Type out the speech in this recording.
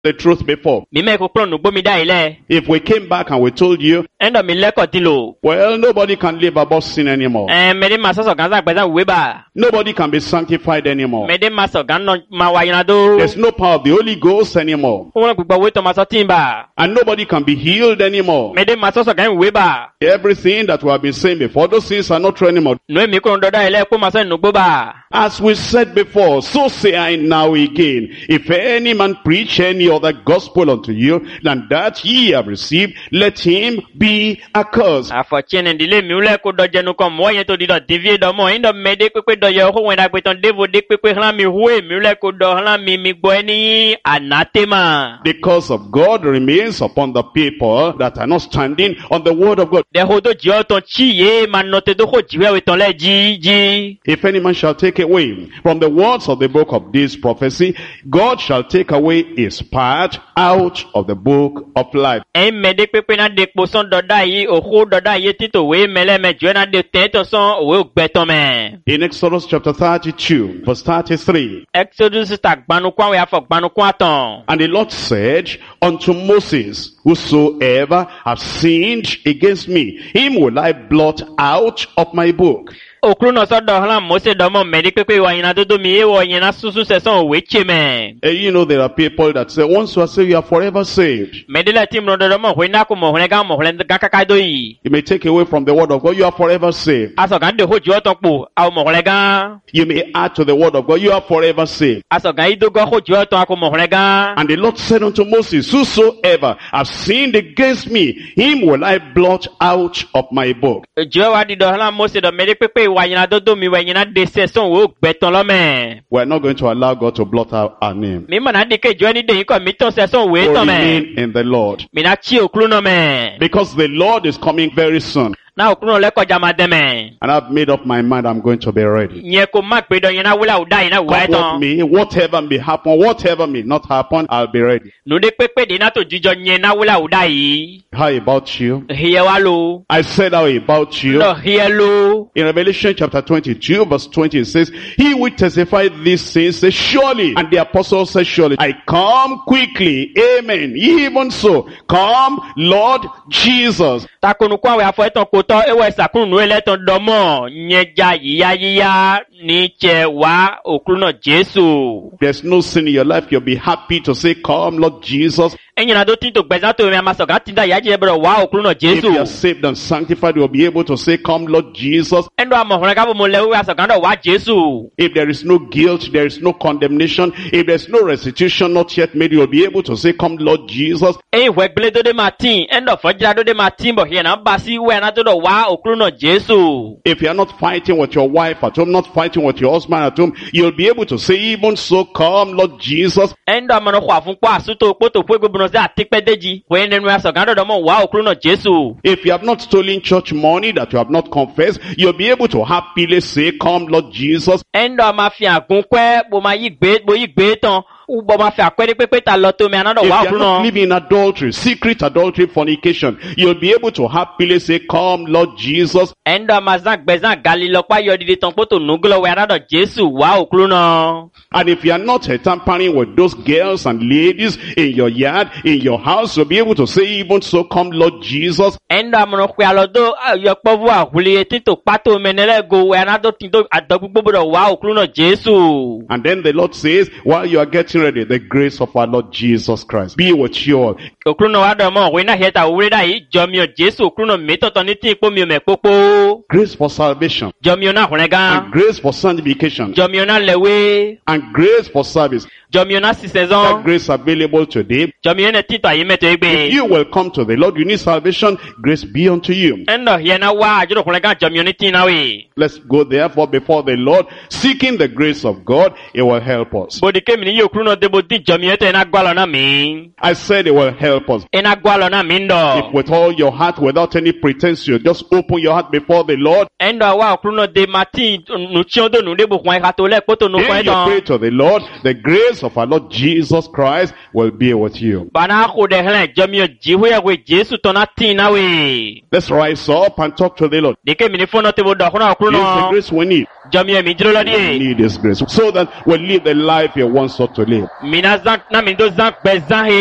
the truth before. If we came back and we told you, well, nobody can live above sin anymore. Nobody can be sanctified anymore. There's no power of the Holy Ghost anymore. And nobody can be healed anymore. Everything that we have been saying before, those things are not true anymore. As we said before, so say I now again, if any man preach any other gospel unto you than that ye have received, let him be accursed. The curse of God remains upon the people that are not standing on the word of God. If any man shall take away from the words of the book of this prophecy, God shall take away his part out of the book of life. In Exodus chapter 32, verse 33. And the Lord said unto Moses, whosoever hath sinned against me, him will I blot out of my book. You know, there are people that say, once you are saved, you are forever saved. You may take away from the word of God, you are forever saved. You may add to the word of God, you are forever saved. And the Lord said unto Moses, whosoever hath sinned against me, him will I blot out of my book. We are not going to allow God to blot out our name. We remain in the Lord. Because the Lord is coming very soon. And I've made up my mind I'm going to be ready. Come with me, whatever may happen, whatever may not happen, I'll be ready. How about you? I said how about you? In Revelation chapter 22 verse 20 it says, he will testify these things, says, surely, and the apostle says, surely, I come quickly. Amen. Even so, come Lord Jesus. There's no sin in your life. You'll be happy to say, come Lord Jesus. If you are saved and sanctified, you'll be able to say, come Lord Jesus. If there is no guilt, there is no condemnation, if there is no restitution not yet made, you'll be able to say, come Lord Jesus. If you are not fighting with your wife at home, not fighting with your husband at home, you'll be able to say, even so, come Lord Jesus. If you have not stolen church money that you have not confessed, you'll be able to happily say, come Lord Jesus. If you are not living in adultery, secret adultery, fornication, you'll be able to happily say, come Lord Jesus. And if you are not tampering with those girls and ladies in your yard, in your house, you'll be able to say, even so, come Lord Jesus. And then the Lord says, while you are getting ready, the grace of our Lord Jesus Christ be with you all. Grace for salvation, and grace for sanctification, and grace for service. That grace available today. If you will come to the Lord, you need salvation, grace be unto you. Let's go therefore before the Lord, seeking the grace of God. It will help us. I said it will help us. If with all your heart, without any pretense, you just open your heart before the Lord, and you pray to the Lord, the grace grace of our Lord Jesus Christ will be with you. Let's rise up and talk to the Lord. This is the grace we need. We need this grace so that we'll live the life He wants us to live.